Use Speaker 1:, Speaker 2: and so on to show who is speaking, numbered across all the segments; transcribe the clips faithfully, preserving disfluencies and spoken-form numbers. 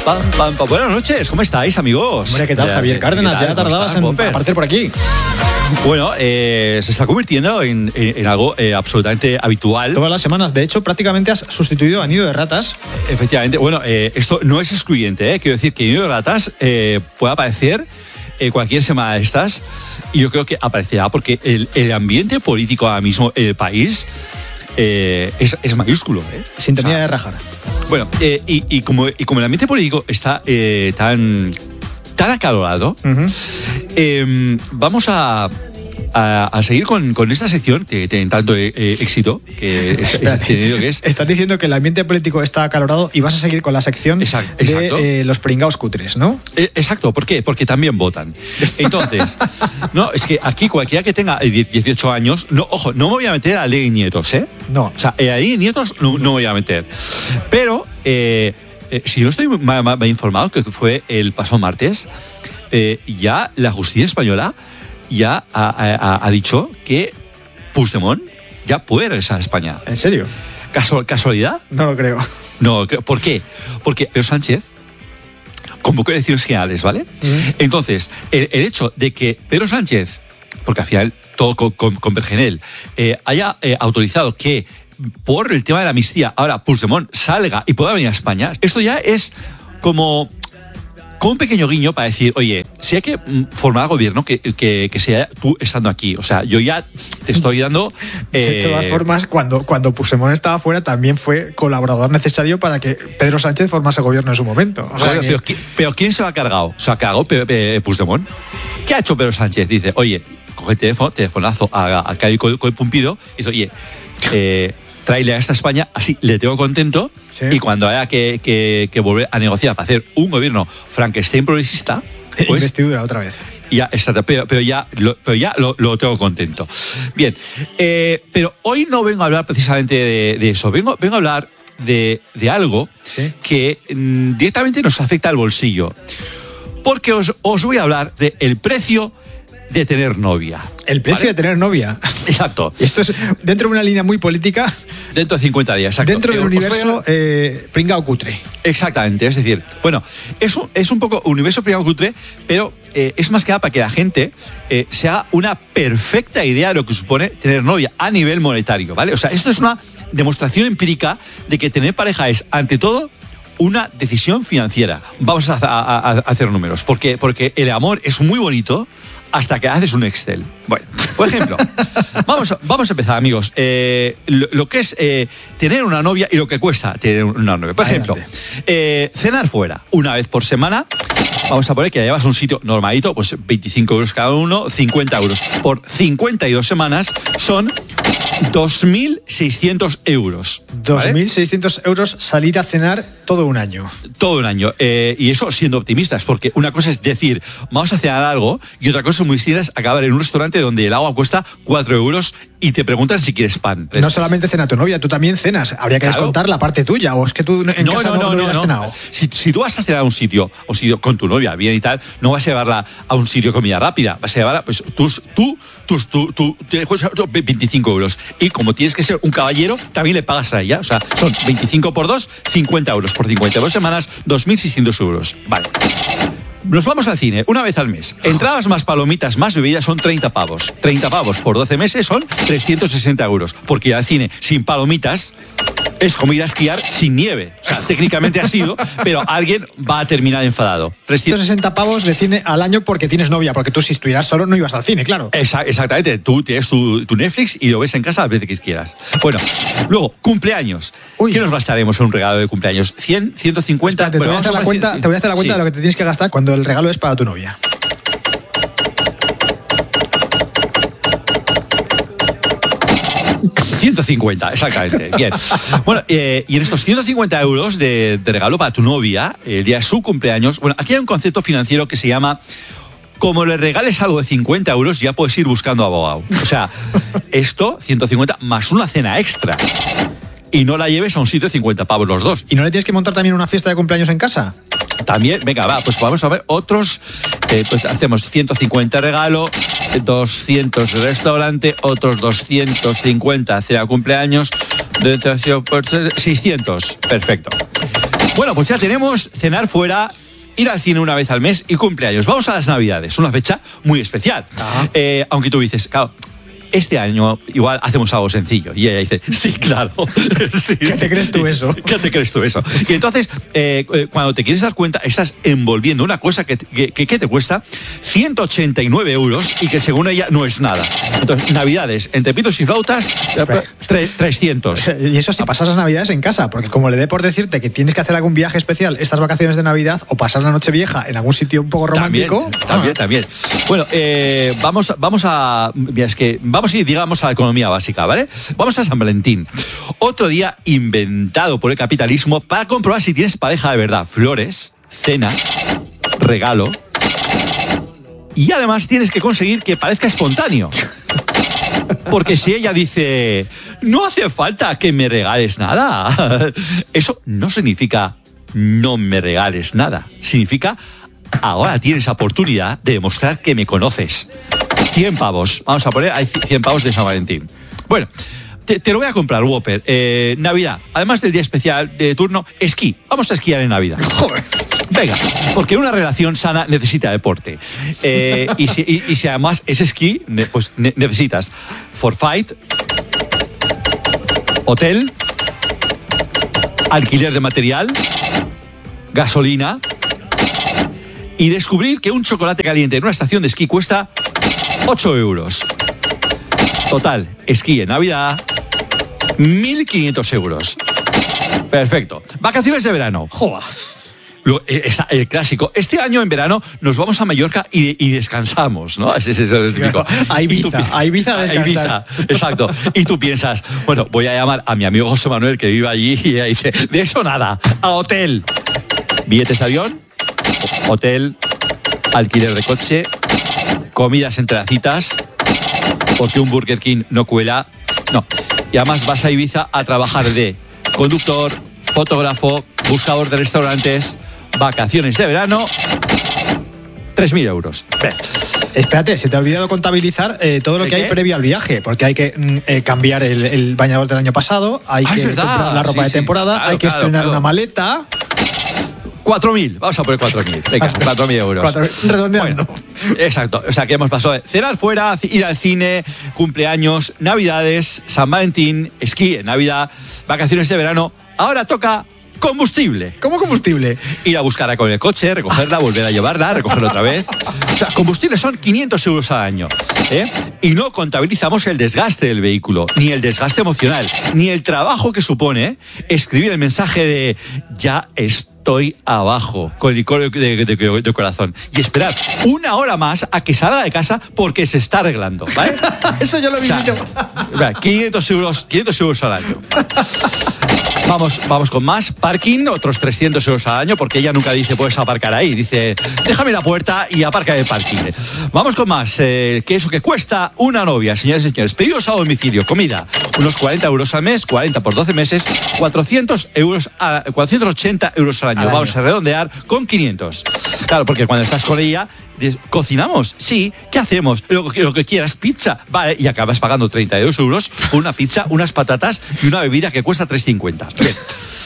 Speaker 1: pam, pam, pam. Buenas noches, ¿cómo estáis, amigos?
Speaker 2: Hombre, ¿qué tal, Javier Cárdenas? Ya tardabas en aparecer por aquí.
Speaker 1: Bueno, eh, se está convirtiendo en, en, en algo eh, absolutamente habitual.
Speaker 2: Todas las semanas, de hecho, prácticamente has sustituido a Nido de Ratas.
Speaker 1: Efectivamente, bueno, eh, esto no es excluyente, ¿eh? Quiero decir que Nido de Ratas eh, puede aparecer eh, cualquier semana de estas, y yo creo que aparecerá porque el, el ambiente político ahora mismo en el país eh, es, es mayúsculo. ¿eh?
Speaker 2: Sintonía
Speaker 1: o sea,
Speaker 2: de rajar.
Speaker 1: Bueno, eh, y, y, como, y como el ambiente político está eh, tan, tan acalorado, uh-huh. eh, vamos a... A, a seguir con, con esta sección que tiene tanto eh, éxito que es, es, tenido que es.
Speaker 2: Estás diciendo que el ambiente político está acalorado y vas a seguir con la sección
Speaker 1: exacto, exacto.
Speaker 2: de eh, los pringaos cutres, ¿no?
Speaker 1: Eh, exacto, ¿por qué? Porque también votan. Entonces, no, es que aquí cualquiera que tenga dieciocho años, no, ojo, no me voy a meter a la ley de nietos, ¿eh?
Speaker 2: No.
Speaker 1: O sea, a la ley de nietos no, no me voy a meter. Pero, eh, eh, si yo estoy más, más informado, que fue el pasado martes, eh, ya la justicia española ya ha, ha, ha dicho que Puigdemont ya puede regresar a España.
Speaker 2: ¿En serio?
Speaker 1: ¿Casu- ¿Casualidad?
Speaker 2: No lo creo.
Speaker 1: No, ¿por qué? Porque Pedro Sánchez convocó elecciones generales, ¿vale? Uh-huh. Entonces, el, el hecho de que Pedro Sánchez, porque al final todo con, con, converge en él, eh, haya eh, autorizado que por el tema de la amnistía ahora Puigdemont salga y pueda venir a España, esto ya es como... con un pequeño guiño para decir, oye, si hay que formar gobierno, que, que, que sea tú estando aquí. O sea, yo ya te estoy dando...
Speaker 2: Eh... De todas formas, cuando, cuando Puigdemont estaba fuera, también fue colaborador necesario para que Pedro Sánchez formase gobierno en su momento. O sea,
Speaker 1: pero,
Speaker 2: que...
Speaker 1: pero, pero ¿quién se lo ha cargado? ¿Se ha cargado Puigdemont? ¿Qué ha hecho Pedro Sánchez? Dice, oye, coge el teléfono, telefonazo a, a Cádiz con el Pumpido, y dice, oye, eh... tráele a esta España, así le tengo contento, sí. Y cuando haya que, que, que volver a negociar para hacer un gobierno Frankenstein progresista, pues,
Speaker 2: investidura otra vez.
Speaker 1: Ya, exacto, pero, pero ya, lo, pero ya lo, lo tengo contento. Bien, eh, pero hoy no vengo a hablar precisamente de, de eso, vengo, vengo a hablar de, de algo ¿sí? que mm, directamente nos afecta al bolsillo, porque os, os voy a hablar del precio de tener novia.
Speaker 2: El precio ¿vale? de tener novia.
Speaker 1: Exacto.
Speaker 2: Esto es dentro de una línea muy política.
Speaker 1: Dentro de cincuenta días, exacto.
Speaker 2: Dentro del universo a... eh, pringao cutre.
Speaker 1: Exactamente, es decir, bueno, eso es un poco universo pringao cutre, pero eh, es más que nada para que la gente eh, se haga una perfecta idea de lo que supone tener novia a nivel monetario, ¿vale? O sea, esto es una demostración empírica de que tener pareja es, ante todo, una decisión financiera. Vamos a, a, a hacer números, porque, porque el amor es muy bonito hasta que haces un Excel. Bueno, por ejemplo, vamos, vamos a empezar, amigos. Eh, lo, lo que es eh, tener una novia y lo que cuesta tener una novia. Por ejemplo, eh, cenar fuera una vez por semana. Vamos a poner que llevas un sitio normalito, pues veinticinco euros cada uno, cincuenta euros. Por cincuenta y dos semanas son dos mil seiscientos euros.
Speaker 2: ¿vale? dos mil seiscientos euros salir a cenar todo un año.
Speaker 1: Todo un año. Eh, y eso siendo optimistas, porque una cosa es decir, vamos a cenar algo, y otra cosa muy distinta es acabar en un restaurante donde el agua cuesta cuatro euros y te preguntan si quieres pan.
Speaker 2: No solamente cena tu novia, tú también cenas. Habría que claro. descontar la parte tuya, o es que tú en
Speaker 1: no,
Speaker 2: casa
Speaker 1: no,
Speaker 2: no,
Speaker 1: no,
Speaker 2: no,
Speaker 1: no,
Speaker 2: has
Speaker 1: no.
Speaker 2: cenado.
Speaker 1: Si, si tú vas a cenar a un sitio, a un sitio con tu novia, bien y tal, no vas a llevarla a un sitio de comida rápida, vas a llevarla, pues tus, tú, tus, tú, tú, tú, veinticinco euros. Y como tienes que ser un caballero, también le pagas a ella. O sea, son veinticinco por dos, cincuenta euros. Por cincuenta y dos semanas, dos mil seiscientos euros. Vale. Nos vamos al cine una vez al mes. Entradas más palomitas más bebidas son treinta pavos. treinta pavos por doce meses son trescientos sesenta euros. Porque ir al cine sin palomitas es como ir a esquiar sin nieve. O sea, técnicamente ha sido, pero alguien va a terminar enfadado.
Speaker 2: trescientos sesenta pavos de cine al año porque tienes novia, porque tú si estuvieras solo no ibas al cine, claro.
Speaker 1: Esa, exactamente, tú tienes tu, tu Netflix y lo ves en casa las veces que quieras. Bueno, luego, cumpleaños. Uy. ¿Qué nos gastaremos en un regalo de cumpleaños? ¿cien? ¿ciento cincuenta?
Speaker 2: Espérate, bueno, te, voy a hacer la cuenta, te voy a hacer la cuenta sí. de lo que te tienes que gastar cuando el regalo es para tu novia.
Speaker 1: ciento cincuenta, exactamente. Bien. Bueno, eh, y en estos ciento cincuenta euros de, de regalo para tu novia, el día de su cumpleaños, bueno, aquí hay un concepto financiero que se llama: como le regales algo de cincuenta euros, ya puedes ir buscando abogado. O sea, esto, ciento cincuenta más una cena extra. Y no la lleves a un sitio de cincuenta pavos los dos.
Speaker 2: ¿Y no le tienes que montar también una fiesta de cumpleaños en casa?
Speaker 1: También, venga, va, pues vamos a ver otros. Eh, pues hacemos ciento cincuenta regalo, doscientos restaurante, otros doscientos cincuenta cena cumpleaños, seiscientos. Perfecto. Bueno, pues ya tenemos cenar fuera, ir al cine una vez al mes y cumpleaños. Vamos a las Navidades, una fecha muy especial. Eh, aunque tú dices, claro, este año igual hacemos algo sencillo. Y ella dice, sí, claro. Sí,
Speaker 2: ¿Qué
Speaker 1: sí.
Speaker 2: te crees tú eso?
Speaker 1: ¿Qué te crees tú eso? Y entonces, eh, cuando te quieres dar cuenta, estás envolviendo una cosa que, que, que te cuesta ciento ochenta y nueve euros y que según ella no es nada. Entonces, Navidades, entre pitos y flautas, tre- trescientos.
Speaker 2: Y eso si pasas las Navidades en casa, porque como le dé por decirte que tienes que hacer algún viaje especial estas vacaciones de Navidad o pasar la noche vieja en algún sitio un poco romántico.
Speaker 1: También, también,
Speaker 2: ah.
Speaker 1: también. Bueno, eh, vamos, vamos a... Mira, es que vamos a ir, digamos, a la economía básica, ¿vale? Vamos a San Valentín. Otro día inventado por el capitalismo para comprobar si tienes pareja de verdad. Flores, cena, regalo. Y además tienes que conseguir que parezca espontáneo. Porque si ella dice, no hace falta que me regales nada, eso no significa no me regales nada. Significa, ahora tienes la oportunidad de demostrar que me conoces. cien pavos. Vamos a poner, hay cien pavos de San Valentín. Bueno, te, te lo voy a comprar, Whopper. Eh, Navidad, además del día especial de turno, esquí. Vamos a esquiar en Navidad.
Speaker 2: Joder.
Speaker 1: Venga, porque una relación sana necesita deporte. Eh, y, si, y, y si además es esquí, pues ne- necesitas forfait, hotel, alquiler de material, gasolina y descubrir que un chocolate caliente en una estación de esquí cuesta ocho euros. Total, esquí en Navidad, mil quinientos euros. Perfecto. Vacaciones de verano.
Speaker 2: Joder.
Speaker 1: Lo, está el clásico. Este año en verano nos vamos a Mallorca y, y descansamos, ¿no? Es, es, es, es típico.
Speaker 2: A Ibiza,
Speaker 1: Pi-
Speaker 2: a Ibiza a descansar.
Speaker 1: a Ibiza, exacto. Y tú piensas, bueno, voy a llamar a mi amigo José Manuel que vive allí y ella dice, de eso nada, a hotel. Billetes de avión, hotel, alquiler de coche, comidas entre las citas, porque un Burger King no cuela. No. Y además vas a Ibiza a trabajar de conductor, fotógrafo, buscador de restaurantes, vacaciones de verano, tres mil euros. Ven.
Speaker 2: Espérate, se te ha olvidado contabilizar eh, todo lo
Speaker 1: ¿De
Speaker 2: que
Speaker 1: qué?
Speaker 2: hay previo al viaje, porque hay que mm, eh, cambiar el, el bañador del año pasado, hay
Speaker 1: Ah, es
Speaker 2: que
Speaker 1: verdad.
Speaker 2: comprar la ropa
Speaker 1: Sí,
Speaker 2: de
Speaker 1: sí.
Speaker 2: temporada,
Speaker 1: Claro,
Speaker 2: hay que
Speaker 1: claro,
Speaker 2: estrenar
Speaker 1: claro.
Speaker 2: una maleta.
Speaker 1: cuatro mil, vamos a poner cuatro mil. Venga, cuatro mil euros.
Speaker 2: Cuatro- redondeando.
Speaker 1: Bueno, exacto, o sea que hemos pasado de cenar fuera, ir al cine, cumpleaños, Navidades, San Valentín, esquí en Navidad, vacaciones de verano. Ahora toca combustible.
Speaker 2: ¿Cómo combustible?
Speaker 1: Ir a buscarla con el coche, recogerla, volver a llevarla, recogerla otra vez. O sea, combustible son quinientos euros al año. ¿eh? Y no contabilizamos el desgaste del vehículo, ni el desgaste emocional, ni el trabajo que supone escribir el mensaje de ya estoy abajo, con el coro de, de, de, de corazón. Y esperar una hora más a que salga de casa porque se está arreglando. ¿Vale?
Speaker 2: Eso yo lo vi
Speaker 1: O sea,
Speaker 2: yo.
Speaker 1: vea, quinientos euros, quinientos euros al año. Vamos, vamos con más. Parking, otros trescientos euros al año, porque ella nunca dice puedes aparcar ahí. Dice, déjame la puerta y aparca en el parking. Vamos con más. Eh, ¿Qué es lo que cuesta una novia, señores y señores? Pedidos a domicilio, comida, unos cuarenta euros al mes, cuarenta por doce meses, cuatrocientos euros a, cuatrocientos ochenta euros al año.
Speaker 2: Al año.
Speaker 1: Vamos a redondear con quinientos. Claro, porque cuando estás con ella, dices, ¿cocinamos? Sí. ¿Qué hacemos? Lo, que- lo que quieras, pizza. Vale, y acabas pagando treinta y dos euros por una pizza, unas patatas y una bebida que cuesta tres cincuenta. Bien.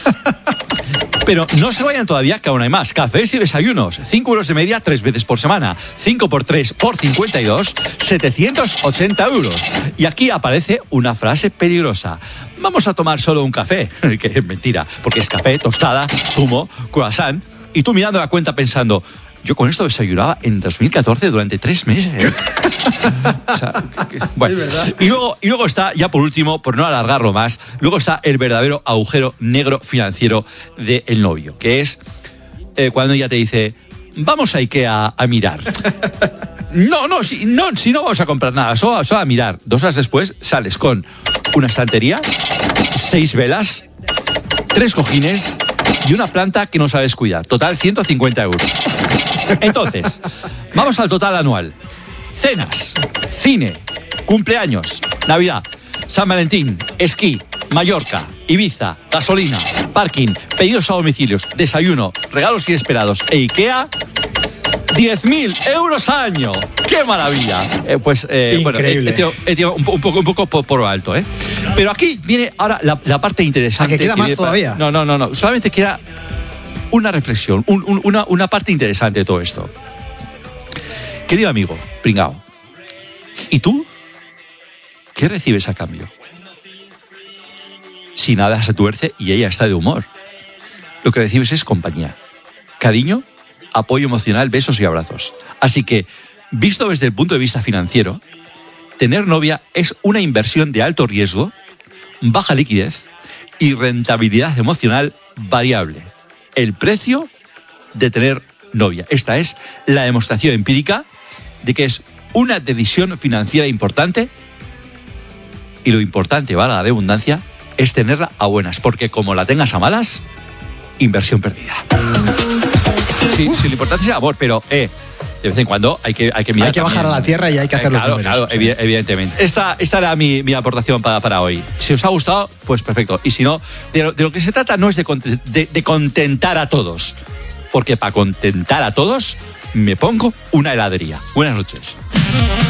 Speaker 1: Pero no se vayan todavía, que aún hay más. Cafés y desayunos. cinco euros de media, tres veces por semana. cinco por tres por cincuenta y dos, setecientos ochenta euros. Y aquí aparece una frase peligrosa. Vamos a tomar solo un café. Que es mentira, porque es café, tostada, zumo, croissant. Y tú mirando la cuenta pensando, yo con esto desayunaba en dos mil catorce durante tres meses. O sea, que- que- bueno.
Speaker 2: Es verdad.
Speaker 1: Y luego, y luego está, ya por último, por no alargarlo más, luego está el verdadero agujero negro financiero del novio, que es eh, cuando ella te dice, vamos a IKEA a mirar. No, no, si no, si no vamos a comprar nada, solo, solo a mirar. Dos horas después sales con una estantería, seis velas, tres cojines y una planta que no sabes cuidar. Total, ciento cincuenta euros. Entonces, vamos al total anual. Cenas, cine, cumpleaños, Navidad, San Valentín, esquí, Mallorca, Ibiza, gasolina, parking, pedidos a domicilios, desayuno, regalos inesperados e IKEA, diez mil euros al año. ¡Qué maravilla! Eh, pues, eh, bueno, he,
Speaker 2: Increíble.
Speaker 1: he tirado- he tirado un, po- un poco, un poco por, por lo alto, ¿eh? Pero aquí viene ahora la, la parte interesante.
Speaker 2: ¿A que queda más
Speaker 1: viene para-
Speaker 2: todavía?
Speaker 1: No, no, no, no. Solamente queda una reflexión, un, un, una, una parte interesante de todo esto. Querido amigo, pringao, ¿y tú qué recibes a cambio? Si nada se tuerce y ella está de humor, lo que recibes es compañía, cariño, apoyo emocional, besos y abrazos. Así que, visto desde el punto de vista financiero, tener novia es una inversión de alto riesgo, baja liquidez y rentabilidad emocional variable. El precio de tener novia. Esta es la demostración empírica de que es una decisión financiera importante, y lo importante, valga la redundancia, es tenerla a buenas, porque como la tengas a malas, inversión perdida. Sí, sí, lo importante es el amor, pero eh, de vez en cuando hay que, hay que mirar.
Speaker 2: Hay que bajar
Speaker 1: también,
Speaker 2: a la tierra y hay que hacer
Speaker 1: eh,
Speaker 2: los
Speaker 1: claro,
Speaker 2: números.
Speaker 1: claro, sí. Evidentemente. Esta, esta era mi, mi aportación para, para hoy. Si os ha gustado, pues perfecto. Y si no, de lo, de lo que se trata no es de, de, de contentar a todos, porque para contentar a todos me pongo una heladería. Buenas noches.